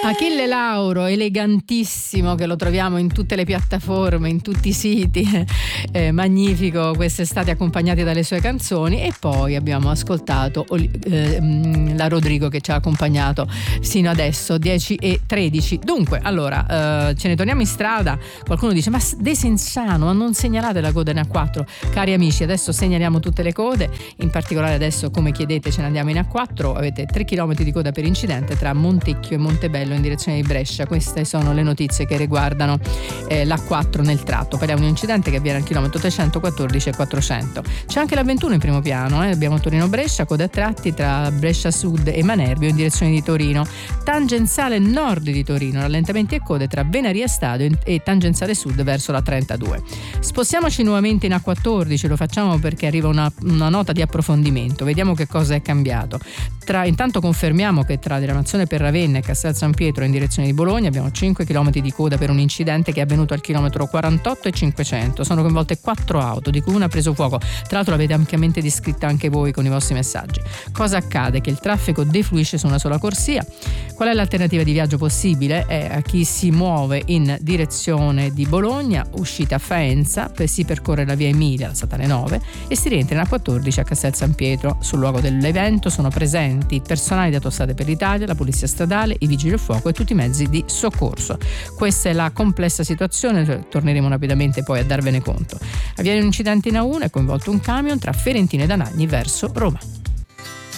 Achille Lauro, elegantissimo, che lo troviamo in tutte le piattaforme, in tutti i siti, magnifico quest'estate, accompagnati dalle sue canzoni. E poi abbiamo ascoltato la Rodrigo, che ci ha accompagnato sino adesso, 10:13. Dunque, allora, ce ne torniamo in strada. Qualcuno dice: ma Desenzano, ma non segnalate la coda in A4? Cari amici, adesso segnaliamo tutte le code, in particolare adesso, come chiedete, ce ne andiamo in A4. Avete 3 km di coda per incidente tra Montecchio e Montebello in direzione di Brescia. Queste sono le notizie che riguardano l'A4 nel tratto. Parliamo di un incidente che avviene al chilometro 314 e 400. C'è anche la 21 in primo piano, abbiamo Torino-Brescia, coda a tratti tra Brescia Sud e Manerbio in direzione di Torino. Tangenziale nord di Torino, rallentamenti e code tra Venaria Stadio e tangenziale sud verso la 32. Spostiamoci nuovamente in A14, lo facciamo perché arriva una nota di approfondimento. Vediamo che cosa è cambiato. Intanto confermiamo che tra diramazione per Ravenna e Castel San Pietro in direzione di Bologna abbiamo 5 km di coda per un incidente che è avvenuto al chilometro 48 e 500. Sono coinvolte 4 auto, di cui una ha preso fuoco. Tra l'altro l'avete ampiamente descritta anche voi con i vostri messaggi. Cosa accade? Che il traffico defluisce su una sola corsia. Qual è l'alternativa di viaggio possibile? È a chi si muove in direzione di Bologna, uscita a Faenza, si percorre la via Emilia, la statale 9, e si rientra in A14 a Castel San Pietro. Sul luogo dell'evento sono presenti il personale di Autostrade per l'Italia, la Polizia Stradale, i Vigili del Fuoco e tutti i mezzi di soccorso. Questa è la complessa situazione, torneremo rapidamente poi a darvene conto. Avviene un incidente in A1, è coinvolto un camion tra Ferentino e Danagni verso Roma.